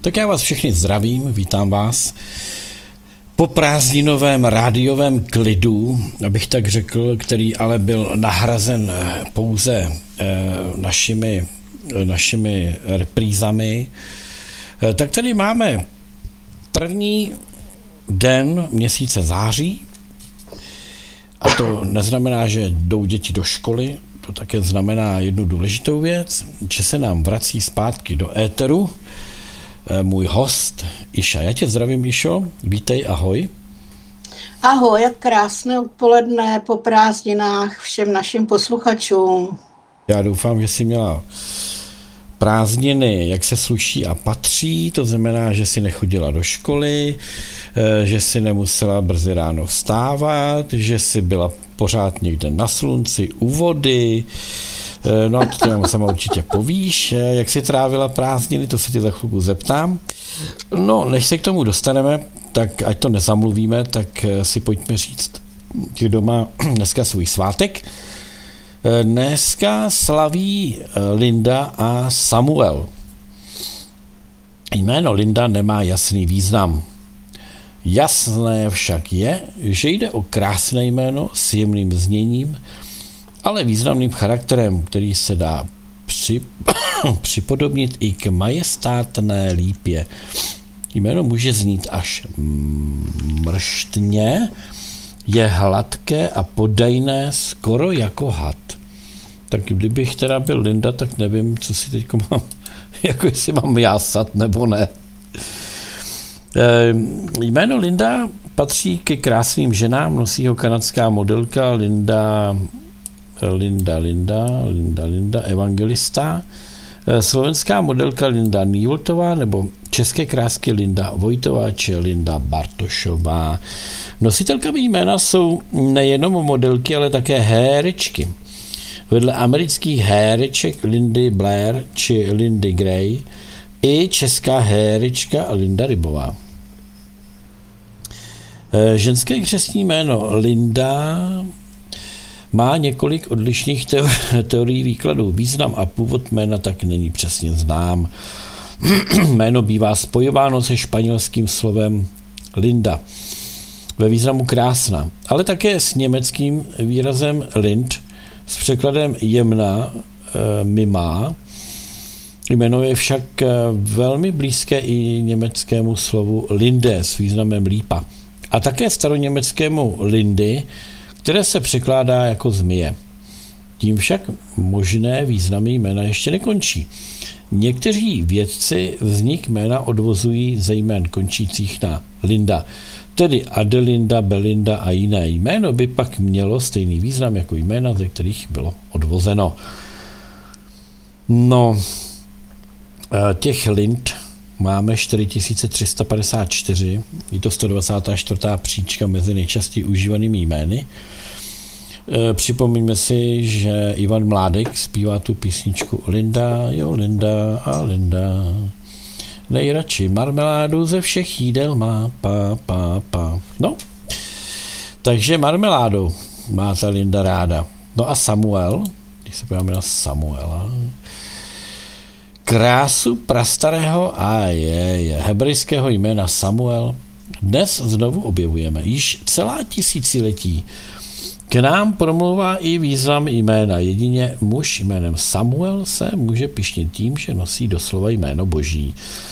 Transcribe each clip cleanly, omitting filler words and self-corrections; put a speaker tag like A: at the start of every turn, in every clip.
A: Tak já vás všechny zdravím, vítám vás po prázdninovém rádiovém klidu, abych tak řekl, který ale byl nahrazen pouze našimi reprízami. Tak tady máme první den měsíce září a to neznamená, že jdou děti do školy, to také znamená jednu důležitou věc, že se nám vrací zpátky do éteru můj host Iša. Já tě zdravím, Išo, vítej, ahoj.
B: Ahoj, krásné odpoledne po prázdninách všem našim posluchačům.
A: Já doufám, že jsi měla prázdniny, jak se sluší a patří, to znamená, že jsi nechodila do školy, že jsi nemusela brzy ráno vstávat, že jsi byla pořád někde na slunci, u vody. No a to tě sama určitě povíš, jak jsi trávila prázdniny, to se tě za chvilku zeptám. No, než se k tomu dostaneme, tak ať to nezamluvíme, tak si pojďme říct, kdo má dneska svůj svátek. Dneska slaví Linda a Samuel. Jméno Linda nemá jasný význam. Jasné však je, že jde o krásné jméno s jemným zněním, ale významným charakterem, který se dá připodobnit i k majestátné lípě. Jméno může znít až mrštně, je hladké a podajné skoro jako had. Tak kdybych teda byl Linda, tak nevím, co si teď mám, jako jestli mám jásat nebo ne. Jméno Linda patří ke krásným ženám, nosí ho kanadská modelka Linda Evangelista, slovenská modelka Linda Nývoltová nebo české krásky Linda Vojtová či Linda Bartošová. Nositelkami jména jsou nejenom modelky, ale také herečky. Vedle amerických hereček Lindy Blair či Lindy Gray i česká herečka Linda Rybová. Ženské křestní jméno Linda má několik odlišných teorií výkladů. Význam a původ jména tak není přesně znám. Jméno bývá spojováno se španělským slovem Linda ve významu krásná, ale také s německým výrazem Lind s překladem jemná, mimá. Jméno je však velmi blízké i německému slovu Linde s významem lípa a také staroněmeckému Lindy, které se překládá jako zmije. Tím však možné významy jména ještě nekončí. Někteří vědci vznik jména odvozují ze jmén končících na Linda, tedy Adelinda, Belinda a jiné. Jméno by pak mělo stejný význam jako jména, ze kterých bylo odvozeno. No, těch Lind máme 4354, je to 124. příčka mezi nejčastěji užívanými jmény. Připomeňme si, že Ivan Mládek zpívá tu písničku Linda, jo Linda a Linda, nejradši marmeládu ze všech jídel má, pa. No, takže marmeládu má ta Linda ráda. No a Samuel, když se podíváme na Samuela, krásu prastarého hebrejského jména Samuel dnes znovu objevujeme. Již celá tisíciletí k nám promlouvá i význam jména. Jedině muž jménem Samuel se může pyšnit tím, že nosí doslova jméno Boží.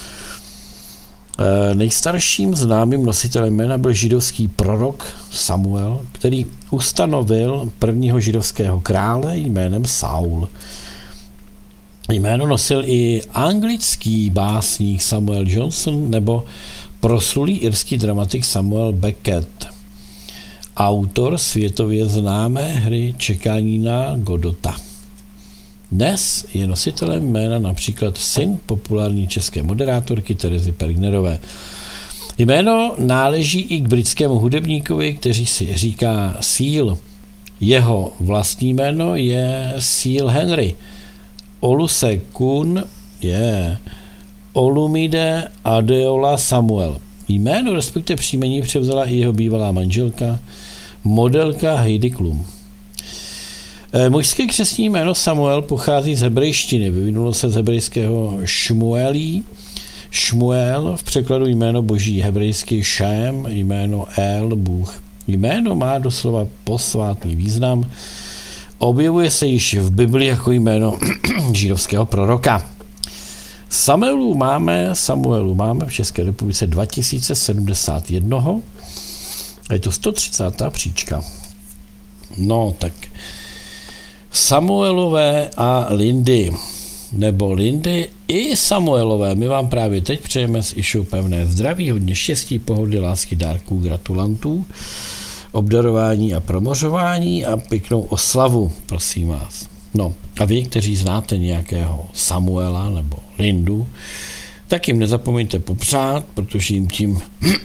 A: Nejstarším známým nositelem jména byl židovský prorok Samuel, který ustanovil prvního židovského krále jménem Saul. Jméno nosil i anglický básník Samuel Johnson nebo proslulý irský dramatik Samuel Beckett, autor světově známé hry Čekání na Godota. Dnes je nositelem jména například syn populární české moderátorky Terezy Pergnerové. Jméno náleží i k britskému hudebníkovi, který si říká Seal. Jeho vlastní jméno je Seal Henry. Olusekun je Olumide Adeola Samuel. Jméno, respektive příjmení, převzala i jeho bývalá manželka, modelka Heidi Klum. Mužské křestní jméno Samuel pochází z hebrejštiny, vyvinulo se z hebrejského Šmuelí, Šmuel, v překladu jméno boží hebrejský Šém, jméno El, Bůh. Jméno má doslova posvátný význam. Objevuje se již v Bibli jako jméno židovského proroka. Samuelu máme v České republice 2071. Je to 130. příčka. No tak Samuelové a Lindy, nebo Lindy i Samuelové. My vám právě teď přejeme s Išou pevné zdraví, hodně štěstí, pohody, lásky, dárků, gratulantů, obdarování a promořování a pěknou oslavu, prosím vás. No a vy, kteří znáte nějakého Samuela nebo Lindu, tak jim nezapomeňte popřát, protože jim tím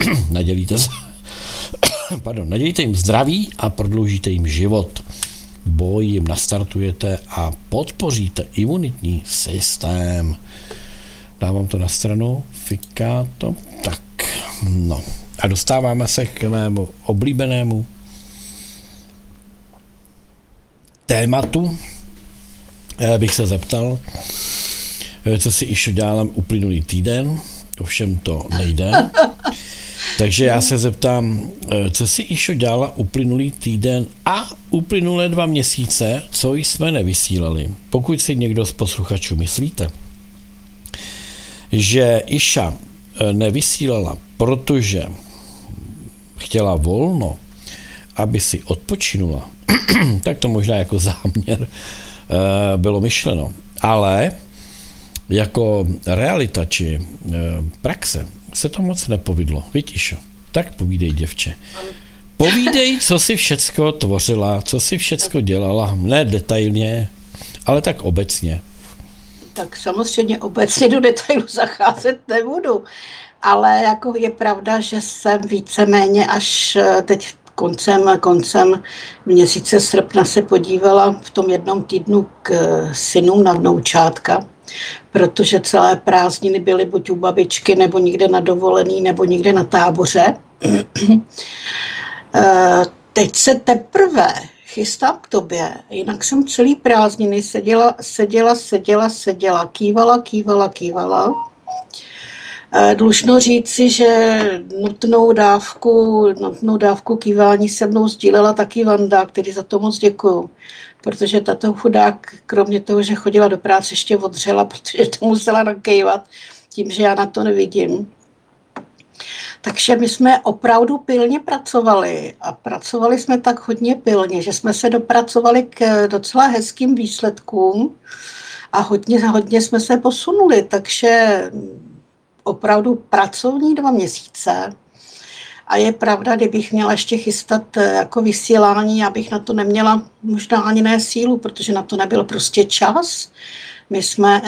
A: nadělíte jim zdraví a prodloužíte jim život. Boj jim nastartujete a podpoříte imunitní systém. Dávám to na stranu, fiká to, tak, no. A dostáváme se k mému oblíbenému tématu. Já bych se zeptal, co si Išo dělám uplynulý týden, ovšem to nejde. Takže já se zeptám, co si Išo dělala uplynulý týden a uplynulé 2 měsíce, co jsme nevysílali. Pokud si někdo z posluchačů myslíte, že Iša nevysílala, protože chtěla volno, aby si odpočinula, tak to možná jako záměr bylo myšleno. Ale jako realita či praxe se to moc nepovidlo. Víš, tak povídej, děvče. Povídej, co si všecko tvořila, co si všecko dělala, ne detailně, ale tak obecně.
B: Tak samozřejmě obecně do detailu zacházet nebudu, ale jako je pravda, že jsem víceméně až teď koncem měsíce srpna se podívala v tom jednom týdnu k synům na vnoučátka, protože celé prázdniny byly buď u babičky, nebo někde na dovolený, nebo někde na táboře. Teď se teprve chystám k tobě, jinak jsem celý prázdniny seděla, kývala. Dlužno říci, že nutnou dávku kývání se mnou sdílela taky Vanda, který za to moc děkuju. Protože tato chudák, kromě toho, že chodila do práce, ještě odřela, protože to musela nakývat tím, že já na to nevidím. Takže my jsme opravdu pilně pracovali a pracovali jsme tak hodně pilně, že jsme se dopracovali k docela hezkým výsledkům a hodně jsme se posunuli, takže opravdu pracovní 2 měsíce. A je pravda, kdybych měla ještě chystat jako vysílání, já bych na to neměla možná ani ne sílu, protože na to nebyl prostě čas. My jsme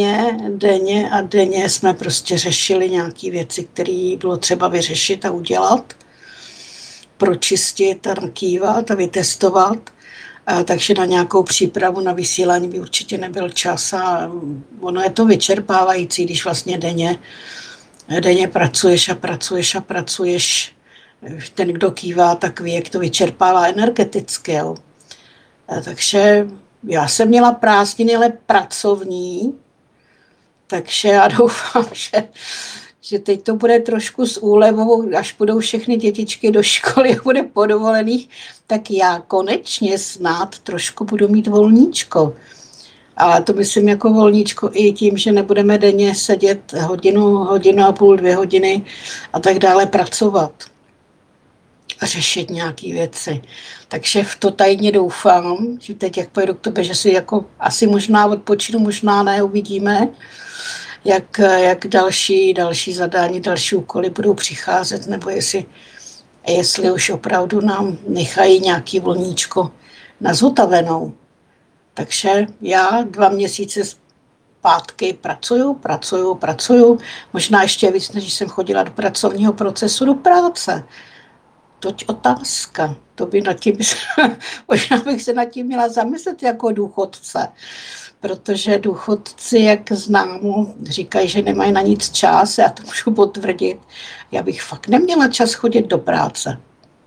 B: denně jsme prostě řešili nějaké věci, které bylo třeba vyřešit a udělat, pročistit a nakývat a vytestovat. Takže na nějakou přípravu na vysílání by určitě nebyl čas a ono je to vyčerpávající, když vlastně denně pracuješ. Ten, kdo kývá, tak ví, jak to vyčerpává energeticky. Jo. Takže já jsem měla prázdniny, ale pracovní, takže já doufám, že teď to bude trošku s úlevou, až budou všechny dětičky do školy a bude po dovolených, tak já konečně snad trošku budu mít volníčko. Ale to myslím jako volníčko i tím, že nebudeme denně sedět hodinu a půl, 2 hodiny a tak dále pracovat a řešit nějaké věci. Takže v to tajně doufám, že teď, jak pojedu k tobě, že si jako asi možná odpočinu, možná ne, uvidíme, jak další zadání, další úkoly budou přicházet, nebo jestli už opravdu nám nechají nějaký volníčko na zotavenou. Takže já 2 měsíce zpátky pracuju, možná ještě víc, než jsem chodila do pracovního procesu, do práce. Toť otázka, možná bych se nad tím měla zamyslet jako důchodce, protože důchodci, jak známo, říkají, že nemají na nic čas, já to můžu potvrdit, já bych fakt neměla čas chodit do práce.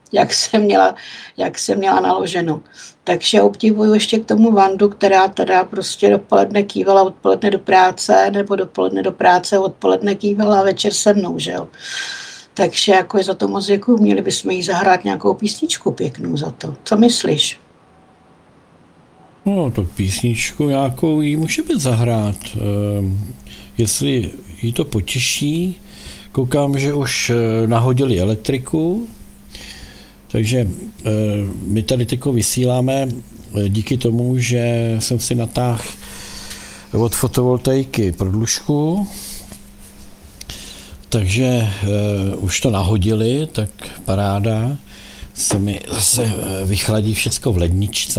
B: jak jsem měla naloženo. Takže obdivuju ještě k tomu Vandu, která teda prostě dopoledne kývala odpoledne do práce, nebo dopoledne do práce, odpoledne kývala a večer se mnou, že jo. Takže jako je za to moc děkuju, měli bychom jí zahrát nějakou písničku pěknou za to. Co myslíš?
A: No, to písničku nějakou jí můžeme zahrát. Jestli jí to potěší, koukám, že už nahodili elektriku, takže my tady teď vysíláme díky tomu, že jsem si natáhl od fotovoltaiky prodlužku, takže už to nahodili, tak paráda, se mi zase vychladí všecko v ledničce.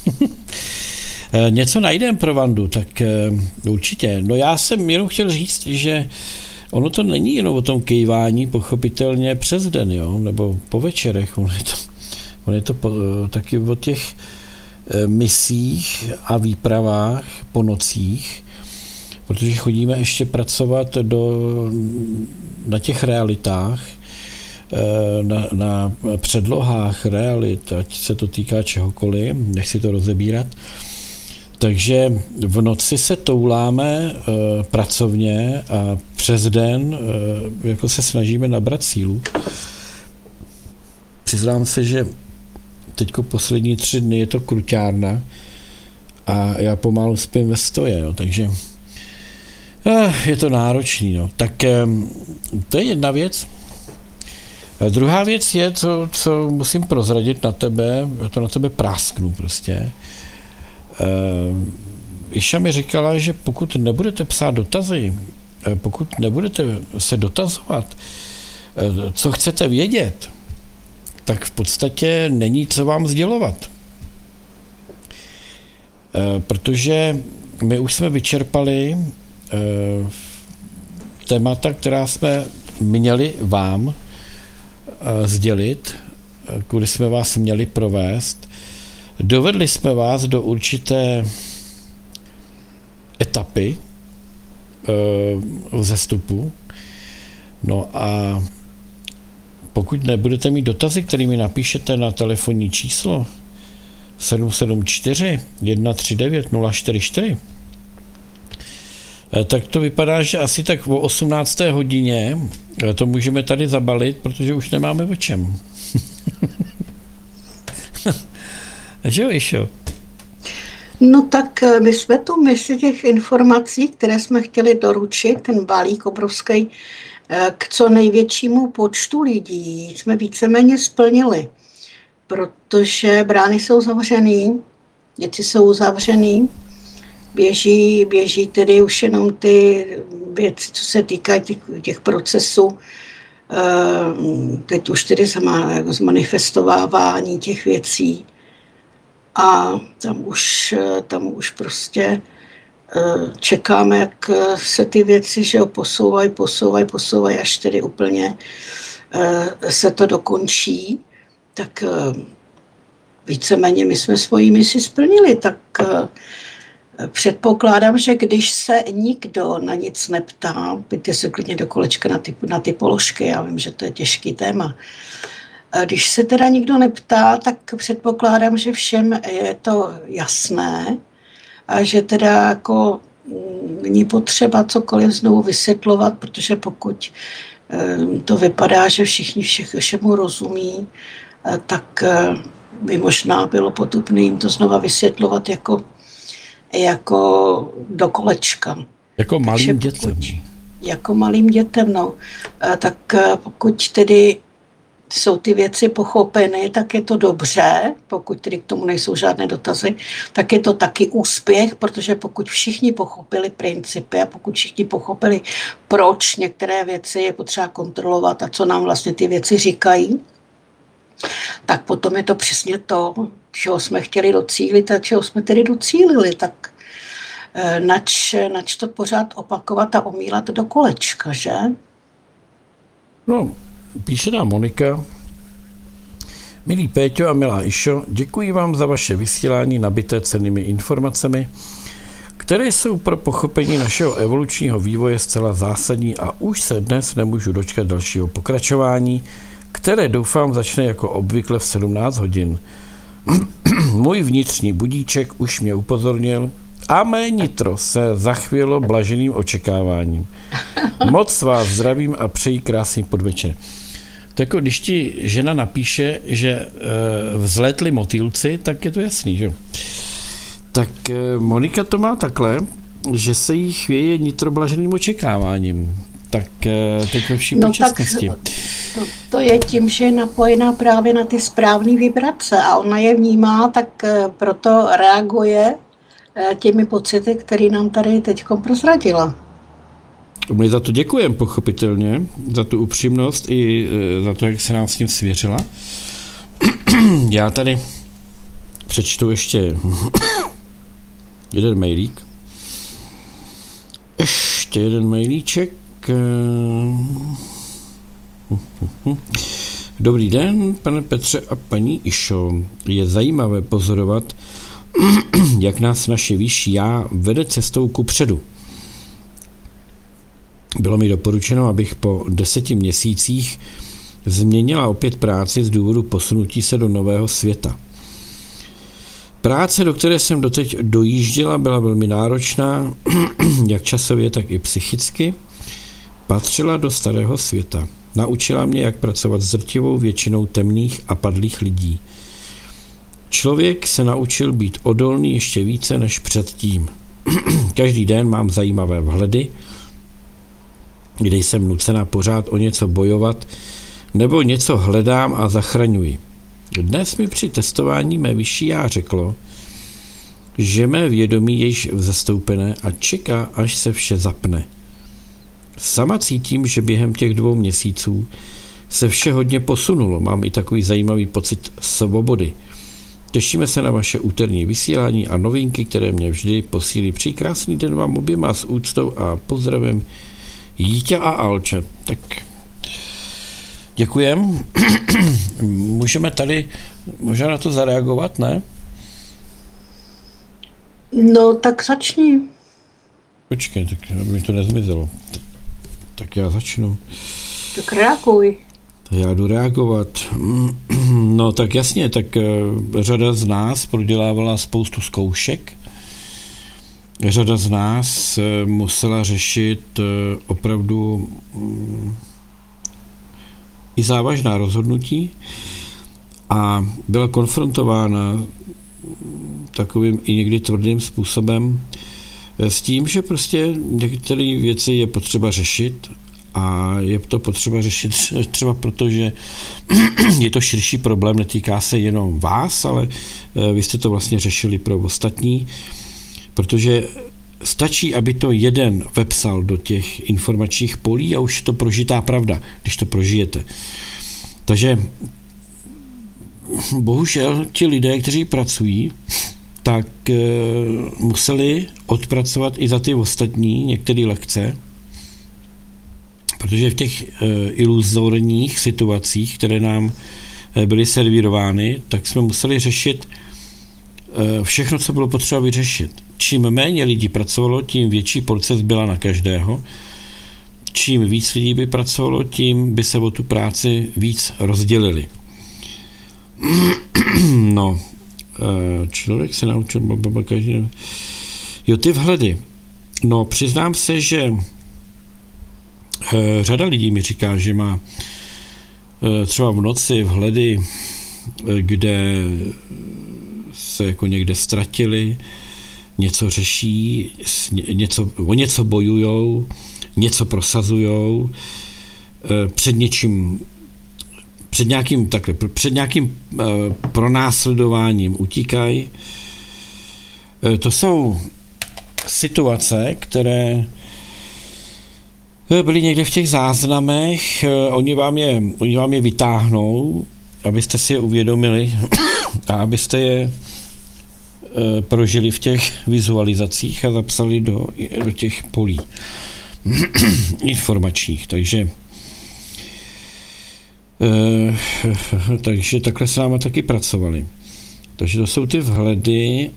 A: Něco najdem pro Vandu, tak určitě. No já jsem jenom chtěl říct, že ono to není jenom o tom kejvání, pochopitelně přes den, jo, nebo po večerech. On je to taky o těch misích a výpravách po nocích, protože chodíme ještě pracovat na těch realitách, na předlohách realit, ať se to týká čehokoliv, nechci to rozebírat. Takže v noci se touláme pracovně a přes den jako se snažíme nabrat sílu. Přiznám se, že teďko poslední 3 dny je to kruťárna a já pomalu spím ve stoje, no, takže je to náročný. No. Tak to je jedna věc. Druhá věc je, co musím prozradit na tebe, já to na tebe prásknu prostě. Iša mi říkala, že pokud nebudete psát dotazy, pokud nebudete se dotazovat, co chcete vědět, tak v podstatě není co vám sdělovat. Protože my už jsme vyčerpali témata, která jsme měli vám sdělit, kudy jsme vás měli provést. Dovedli jsme vás do určité etapy vzestupu. No a pokud nebudete mít dotazy, kterými napíšete na telefonní číslo 774 139 044, tak to vypadá, že asi tak o 18. hodině to můžeme tady zabalit, protože už nemáme o čem. Že jo, Išo?
B: No tak my jsme tu mezi těch informací, které jsme chtěli doručit, ten balík obrovský, k co největšímu počtu lidí, jsme víceméně splnili, protože brány jsou zavřený, děti jsou zavřený, běží tedy už jenom ty věci, co se týká těch procesů, teď už tedy zmanifestovávání těch věcí. A tam už prostě čekáme, jak se ty věci, že posouvají, až tedy úplně se to dokončí. Tak víceméně my jsme svoji misi splnili, tak předpokládám, že když se nikdo na nic neptá, pojďte se klidně do kolečka na ty položky, já vím, že to je těžký téma. Když se teda nikdo neptá, tak předpokládám, že všem je to jasné a že teda jako není potřeba cokoliv znovu vysvětlovat, protože pokud to vypadá, že všichni všemu rozumí, tak by možná bylo potupné jim to znova vysvětlovat jako do kolečka.
A: Jako malým dětem.
B: Jako malým dětem, no. Tak pokud tedy jsou ty věci pochopeny, tak je to dobře, pokud tedy k tomu nejsou žádné dotazy, tak je to taky úspěch, protože pokud všichni pochopili principy a pokud všichni pochopili, proč některé věci je potřeba kontrolovat a co nám vlastně ty věci říkají, tak potom je to přesně to, čeho jsme chtěli docílit a čeho jsme tedy docílili, tak nač to pořád opakovat a omílat do kolečka, že?
A: No, píše nám Monika. Milý Péťo a milá Išo, děkuji vám za vaše vysílání nabité cennými informacemi, které jsou pro pochopení našeho evolučního vývoje zcela zásadní a už se dnes nemůžu dočkat dalšího pokračování, které doufám začne jako obvykle v 17 hodin. Můj vnitřní budíček už mě upozornil a mé nitro se zachvělo blaženým očekáváním. Moc vás zdravím a přeji krásný podvečer. Tak jako když ti žena napíše, že vzlétli motýlci, tak je to jasný, že? Tak Monika to má takhle, že se jí chvěje nitro blaženým očekáváním. Tak teď ve vší počasnosti.
B: To je tím, že je napojená právě na ty správné vibrace a ona je vnímá, tak proto reaguje těmi pocity, které nám tady teď prozradila.
A: My za to děkujeme, pochopitelně, za tu upřímnost i za to, jak se nám s tím svěřila. Já tady přečtu ještě jeden mailík. Ještě jeden mailíček. Dobrý den, pane Petře a paní Išo. Je zajímavé pozorovat, jak nás naše vyšší já vede cestou kupředu. Bylo mi doporučeno, abych po 10 měsících změnila opět práci z důvodu posunutí se do nového světa. Práce, do které jsem doteď dojížděla, byla velmi náročná, jak časově, tak i psychicky. Patřila do starého světa. Naučila mě, jak pracovat s drtivou většinou temných a padlých lidí. Člověk se naučil být odolný ještě více než předtím. Každý den mám zajímavé vhledy, kde jsem nucena pořád o něco bojovat, nebo něco hledám a zachraňuji. Dnes mi při testování mé vyšší já řeklo, že mé vědomí je již vzestoupené a čeká, až se vše zapne. Sama cítím, že během těch 2 měsíců se vše hodně posunulo. Mám i takový zajímavý pocit svobody. Těšíme se na vaše úterní vysílání a novinky, které mě vždy posílí. Přeji krásný den vám oběma s úctou a pozdravem Jítě a Alče. Tak děkujem. Můžeme tady možná na to zareagovat, ne?
B: No, tak začni.
A: Počkej, tak aby mi to nezmizelo. Tak já začnu.
B: Tak reaguj.
A: Já jdu reagovat. No tak jasně, tak řada z nás prodělávala spoustu zkoušek. Řada z nás musela řešit opravdu i závažná rozhodnutí a byla konfrontována takovým i někdy tvrdým způsobem s tím, že prostě některé věci je potřeba řešit a je to potřeba řešit třeba proto, že je to širší problém, netýká se jenom vás, ale vy jste to vlastně řešili pro ostatní, protože stačí, aby to jeden vepsal do těch informačních polí a už je to prožitá pravda, když to prožijete. Takže bohužel ti lidé, kteří pracují, tak museli odpracovat i za ty ostatní některé lekce, protože v těch iluzorních situacích, které nám byly servírovány, tak jsme museli řešit všechno, co bylo potřeba vyřešit. Čím méně lidí pracovalo, tím větší porce zbyla na každého. Čím víc lidí by pracovalo, tím by se o tu práci víc rozdělili. No, člověk se naučil, každý... Jo, ty vhledy. No, přiznám se, že řada lidí mi říká, že má třeba v noci vhledy, kde se jako někde ztratili, něco řeší, o něco bojujou, něco prosazujou, před nějakým pronásledováním utíkají. To jsou situace, které byly někde v těch záznamech, oni vám je vytáhnou, abyste si je uvědomili a abyste je prožili v těch vizualizacích a zapsali do těch polí informačních. Takže takhle s náma taky pracovali. Takže to jsou ty vhledy,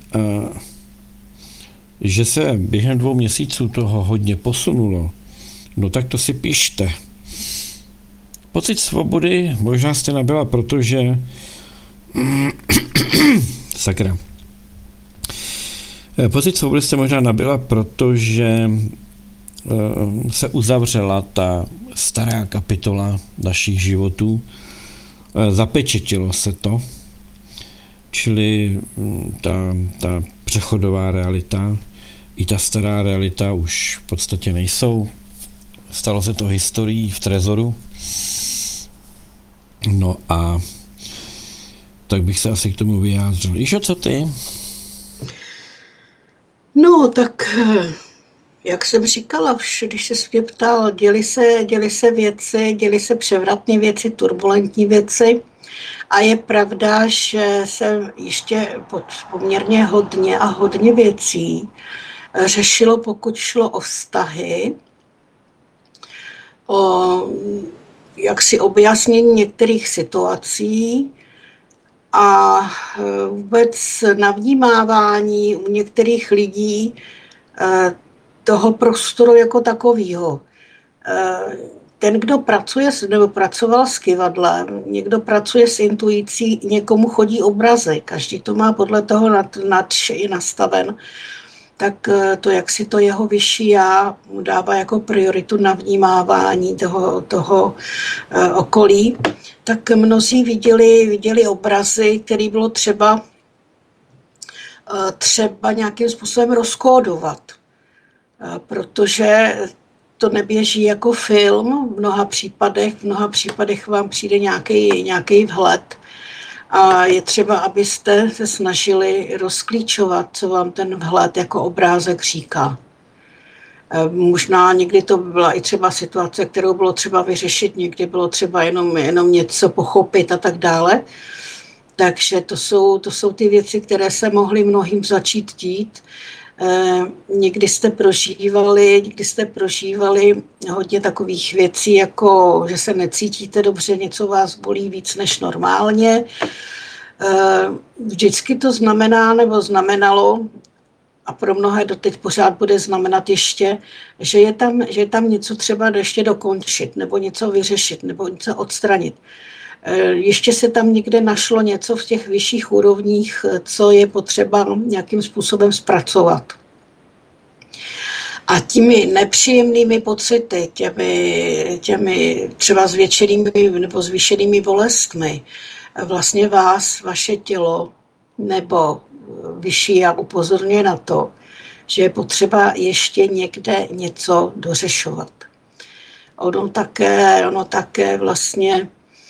A: že se během 2 měsíců toho hodně posunulo, no tak to si pište. Pocit svobody možná jste nabyla, protože sakra. Pocit svobody jste možná nabyla, protože se uzavřela ta stará kapitola našich životů. Zapečetilo se to, čili ta přechodová realita i ta stará realita už v podstatě nejsou. Stalo se to historií v trezoru. No a tak bych se asi k tomu vyjádřil. Išo, co ty?
B: No, tak jak jsem říkala, když se mě ptal, děli se věci, děli se převratné věci, turbulentní věci. A je pravda, že se ještě poměrně hodně věcí řešilo, pokud šlo o vztahy, o jaksi objasnění některých situací a vůbec navnímávání u některých lidí toho prostoru jako takového. Ten, kdo pracuje nebo pracoval s kyvadlem, někdo pracuje s intuicí, někomu chodí obrazy, každý to má podle toho i nastaven, tak to, jak si to jeho vyšší já mu dává jako prioritu na vnímávání toho okolí, tak mnozí viděli obrazy, které bylo třeba nějakým způsobem rozkódovat, protože to neběží jako film, v mnoha případech vám přijde nějaký vhled a je třeba, abyste se snažili rozklíčovat, co vám ten vhled jako obrázek říká. Možná někdy to byla i třeba situace, kterou bylo třeba vyřešit, někdy bylo třeba jenom něco pochopit a tak dále. Takže to jsou ty věci, které se mohly mnohým začít dít. Někdy jste prožívali hodně takových věcí, jako že se necítíte dobře, něco vás bolí víc než normálně. Vždycky to znamená nebo znamenalo, a pro mnohé doteď pořád bude znamenat ještě, že je tam něco třeba ještě dokončit, nebo něco vyřešit, nebo něco odstranit. Ještě se tam někde našlo něco v těch vyšších úrovních, co je potřeba nějakým způsobem zpracovat. A těmi nepříjemnými pocity, těmi třeba zvětšenými nebo zvýšenými bolestmi, vlastně vaše tělo nebo vyšší já upozorňuje na to, že je potřeba ještě někde něco dořešovat. Ono také vlastně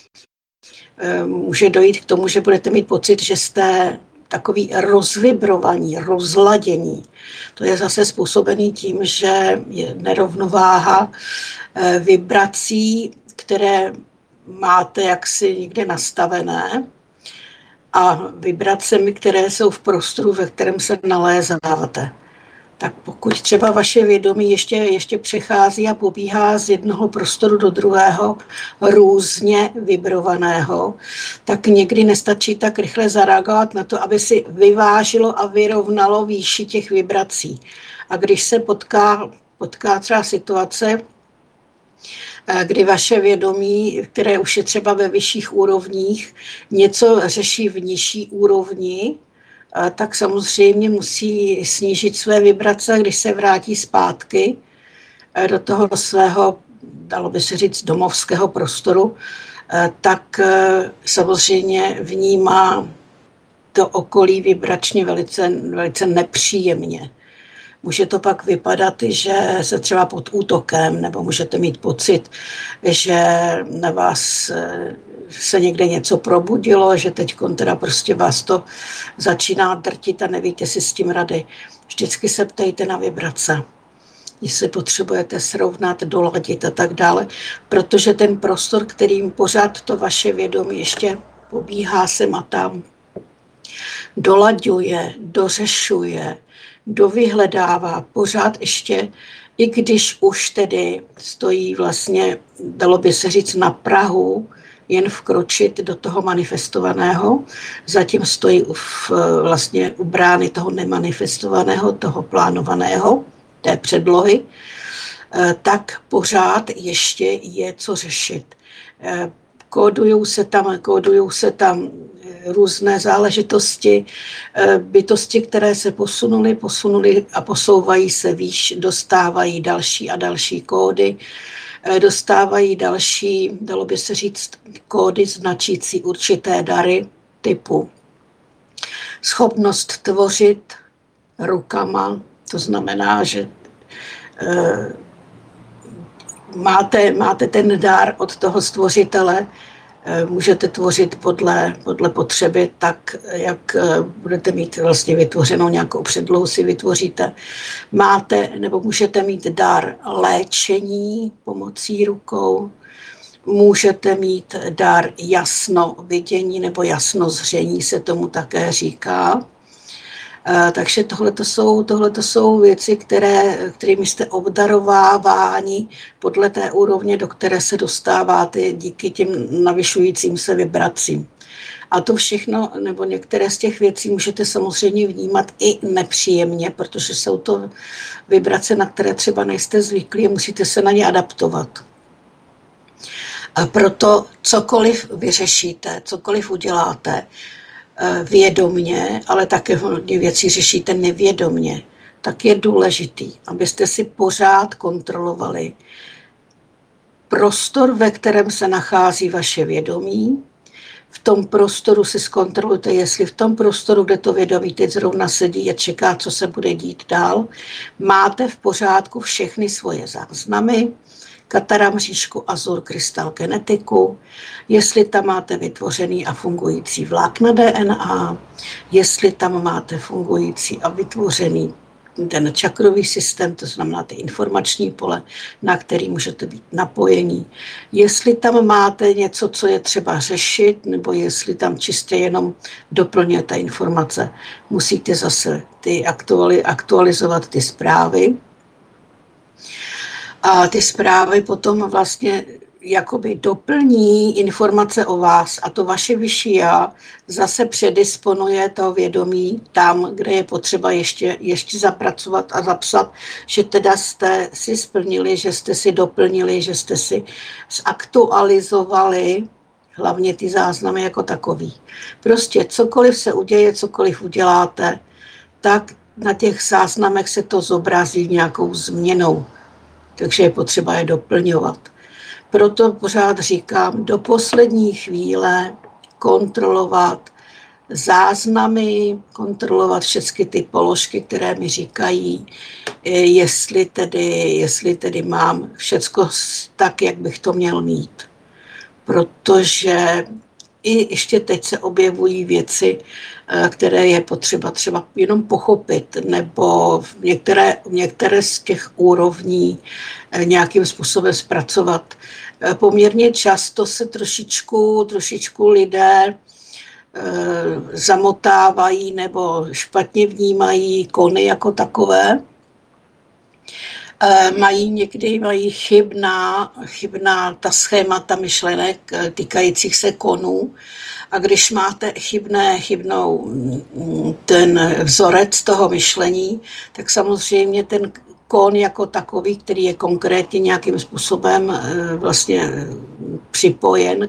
B: může dojít k tomu, že budete mít pocit, že jste takový rozvibrovaní, rozladění. To je zase způsobený tím, že je nerovnováha vibrací, které máte jaksi někde nastavené a vibracemi, které jsou v prostoru, ve kterém se nalézáváte. Tak pokud třeba vaše vědomí ještě přechází a pobíhá z jednoho prostoru do druhého různě vibrovaného, tak někdy nestačí tak rychle zareagovat na to, aby si vyvážilo a vyrovnalo výši těch vibrací. A když se potká třeba situace, kdy vaše vědomí, které už je třeba ve vyšších úrovních, něco řeší v nižší úrovni, tak samozřejmě musí snížit své vibrace, když se vrátí zpátky do toho svého, dalo by se říct, domovského prostoru, tak samozřejmě vnímá to okolí vibračně velice nepříjemně. Může to pak vypadat, že se třeba pod útokem, nebo můžete mít pocit, že na vás se někde něco probudilo, že teď teda prostě vás to začíná drtit a nevíte si s tím rady. Vždycky se ptejte na vibrace, jestli potřebujete srovnat, doladit a tak dále, protože ten prostor, kterým pořád to vaše vědomí ještě pobíhá sem a tam, dolaďuje, dořešuje, dovyhledává pořád ještě, i když už tedy stojí vlastně, dalo by se říct, na prahu, jen vkročit do toho manifestovaného, zatím stojí vlastně u brány toho nemanifestovaného, toho plánovaného, té předlohy, tak pořád ještě je co řešit. Kódujou se tam různé záležitosti, bytosti, které se posunuly a posouvají se výš, dostávají další a další kódy, dostávají další, dalo by se říct, kódy značící určité dary typu schopnost tvořit rukama, to znamená, že máte ten dar od toho stvořitele, můžete tvořit podle potřeby tak, jak budete mít vlastně vytvořenou nějakou předlohu, si vytvoříte. Nebo můžete mít dar léčení pomocí rukou, můžete mít dar jasnovidění nebo jasnozření se tomu také říká. Takže tohle jsou věci, kterými jste obdarováváni podle té úrovně, do které se dostáváte díky těm navyšujícím se vibracím. A to všechno, nebo některé z těch věcí můžete samozřejmě vnímat i nepříjemně, protože jsou to vibrace, na které třeba nejste zvyklí a musíte se na ně adaptovat. A proto cokoliv vyřešíte, cokoliv uděláte, vědomně, ale také hodně věcí řešíte nevědomně, tak je důležitý, abyste si pořád kontrolovali prostor, ve kterém se nachází vaše vědomí. V tom prostoru si zkontrolujte, jestli v tom prostoru, kde to vědomí teď zrovna sedí a čeká, co se bude dít dál, máte v pořádku všechny svoje záznamy, Katara, mřížku, azur, krystal, genetiku, jestli tam máte vytvořený a fungující vlákna DNA, jestli tam máte fungující a vytvořený ten čakrový systém, to znamená ty informační pole, na který můžete být napojení, jestli tam máte něco, co je třeba řešit, nebo jestli tam čistě jenom doplňujete informace, musíte zase aktualizovat ty zprávy. A ty zprávy potom vlastně jakoby doplní informace o vás a to vaše vyšší já zase předisponuje to vědomí tam, kde je potřeba ještě zapracovat a zapsat, že teda jste si splnili, že jste si doplnili, že jste si zaktualizovali hlavně ty záznamy jako takový. Prostě cokoliv se uděje, cokoliv uděláte, tak na těch záznamech se to zobrazí nějakou změnou. Takže je potřeba je doplňovat. Proto pořád říkám, do poslední chvíle kontrolovat záznamy, kontrolovat všechny ty položky, které mi říkají, jestli tedy mám všecko tak, jak bych to měl mít. Protože i ještě teď se objevují věci, které je potřeba třeba jenom pochopit, nebo některé z těch úrovní nějakým způsobem zpracovat. Poměrně často se trošičku lidé zamotávají nebo špatně vnímají kony jako takové. Mají chybná ta schémata myšlenek týkajících se konů. A když máte ten vzorec toho myšlení, tak samozřejmě ten kon jako takový, který je konkrétně nějakým způsobem vlastně připojen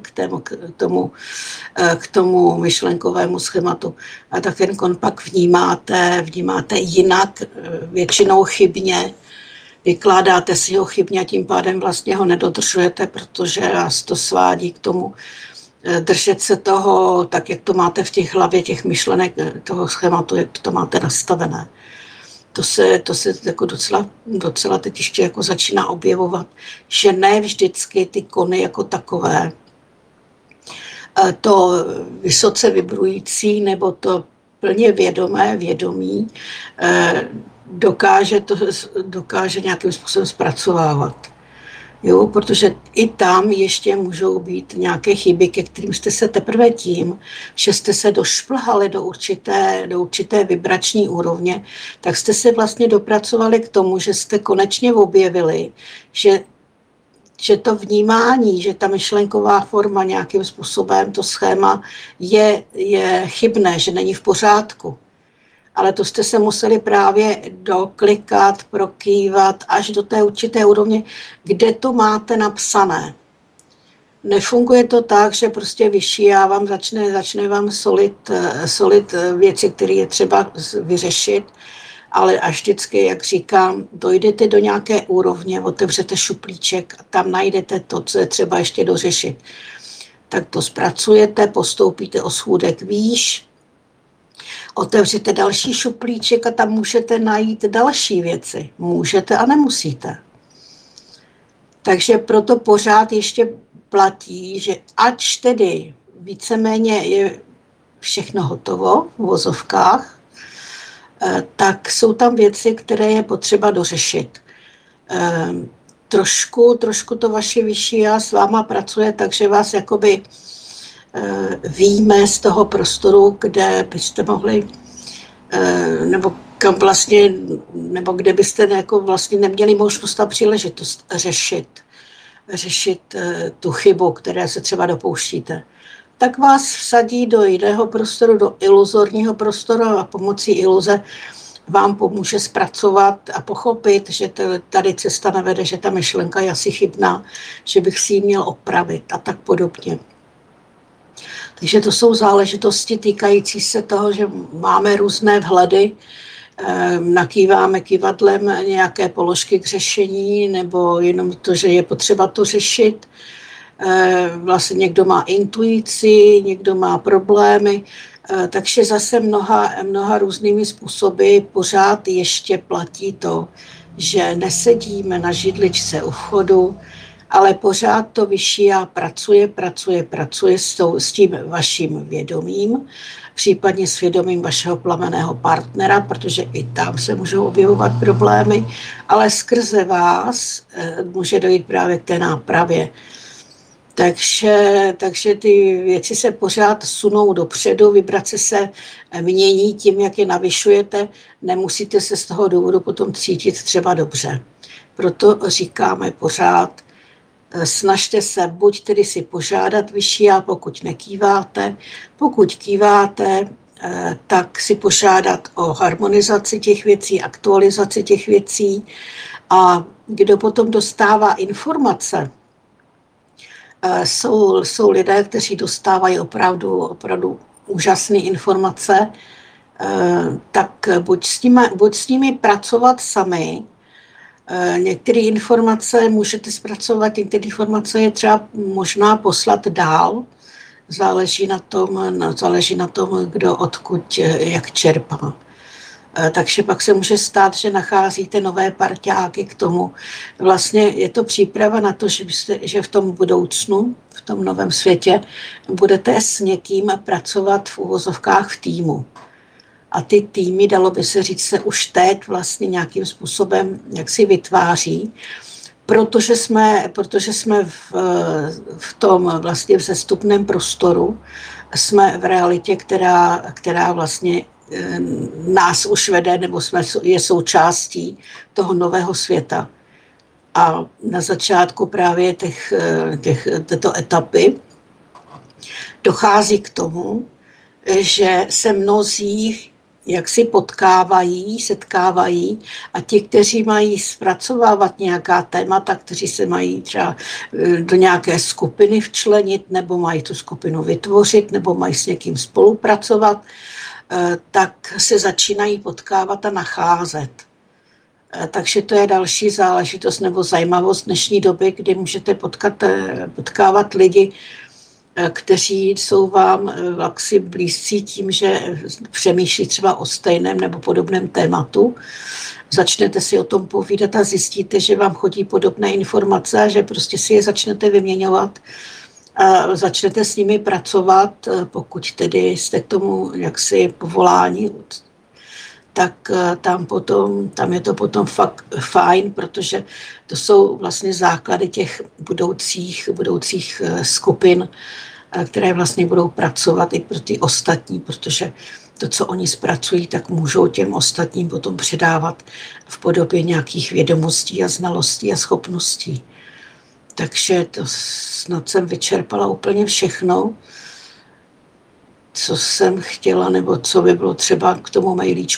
B: k tomu myšlenkovému schématu. A tak ten kon pak vnímáte jinak, většinou chybně, vykládáte si ho chybně a tím pádem vlastně ho nedodržujete, protože vás to svádí k tomu držet se toho, tak jak to máte v těch hlavě, těch myšlenek, toho schématu, jak to máte nastavené. To se jako docela teď ještě jako začíná objevovat, že ne vždycky ty kony jako takové, to vysoce vibrující nebo to plně vědomí dokáže nějakým způsobem zpracovávat. Jo, protože i tam ještě můžou být nějaké chyby, ke kterým jste se teprve tím, že jste se došplhali do určité vibrační úrovně, tak jste se vlastně dopracovali k tomu, že jste konečně objevili, že to vnímání, že ta myšlenková forma nějakým způsobem, to schéma je chybné, že není v pořádku. ale to jste se museli právě doklikat, prokývat až do té určité úrovně, kde to máte napsané. Nefunguje to tak, že prostě vyšší a vám začne vám solit věci, které je třeba vyřešit, ale až vždycky, jak říkám, dojdete do nějaké úrovně, otevřete šuplíček a tam najdete to, co je třeba ještě dořešit. Tak to zpracujete, postoupíte o schůdek výš, otevřete další šuplíček a tam můžete najít další věci. Můžete a nemusíte. Takže proto pořád ještě platí, že ač tedy víceméně je všechno hotovo v uvozovkách, tak jsou tam věci, které je potřeba dořešit. Trošku to vaše vyšší já s váma pracuje, takže vás jakoby vyjme z toho prostoru, kde byste mohli, nebo kam vlastně, nebo kde byste jako vlastně neměli možnost a příležitost řešit tu chybu, které se třeba dopouštíte. Tak vás vsadí do jiného prostoru, do iluzorního prostoru a pomocí iluze vám pomůže zpracovat a pochopit, že tady cesta nevede, že ta myšlenka je asi chybná, že bych si ji měl opravit a tak podobně. Takže to jsou záležitosti týkající se toho, že máme různé vhledy, nakýváme kývadlem nějaké položky k řešení, nebo jenom to, že je potřeba to řešit. Vlastně někdo má intuici, někdo má problémy, takže zase mnoha různými způsoby pořád ještě platí to, že nesedíme na židličce u vchodu, ale pořád to vyšší já pracuje s tím vaším vědomím, případně s vědomím vašeho plamenného partnera, protože i tam se můžou objevovat problémy, ale skrze vás může dojít právě k té nápravě. Takže ty věci se pořád sunou dopředu, vibrace se mění tím, jak je navyšujete, nemusíte se z toho důvodu potom cítit třeba dobře. Proto říkáme pořád, snažte se buď tedy si požádat vyšší já, pokud kýváte, tak si požádat o harmonizaci těch věcí, aktualizaci těch věcí a kdo potom dostává informace, jsou lidé, kteří dostávají opravdu úžasné informace, tak buď s nimi pracovat sami. Některé informace můžete zpracovat, některé informace je třeba možná poslat dál. Záleží na tom, kdo odkud jak čerpá. Takže pak se může stát, že nacházíte nové parťáky k tomu. Vlastně je to příprava na to, že v tom budoucnu, v tom novém světě, budete s někým pracovat v uvozovkách v týmu. A ty týmy, dalo by se říct, se už teď vlastně nějakým způsobem jaksi vytváří, protože jsme v tom vlastně vzestupném prostoru, jsme v realitě, která vlastně nás už vede, nebo je součástí toho nového světa. A na začátku právě této etapy dochází k tomu, že se mnozí jaksi setkávají a ti, kteří mají zpracovávat nějaká témata, kteří se mají třeba do nějaké skupiny včlenit, nebo mají tu skupinu vytvořit, nebo mají s někým spolupracovat, tak se začínají potkávat a nacházet. Takže to je další záležitost nebo zajímavost dnešní doby, kdy můžete potkávat lidi, kteří jsou vám jaksi blízcí tím, že přemýšlí třeba o stejném nebo podobném tématu. Začnete si o tom povídat a zjistíte, že vám chodí podobné informace a že prostě si je začnete vyměňovat a začnete s nimi pracovat, pokud tedy jste k tomu jaksi povoláni, tak tam je to potom fakt fajn, protože to jsou vlastně základy těch budoucích skupin, které vlastně budou pracovat i pro ty ostatní, protože to, co oni zpracují, tak můžou těm ostatním potom předávat v podobě nějakých vědomostí a znalostí a schopností. Takže to snad jsem vyčerpala úplně všechno, co jsem chtěla, nebo co by bylo třeba k tomu mailíčku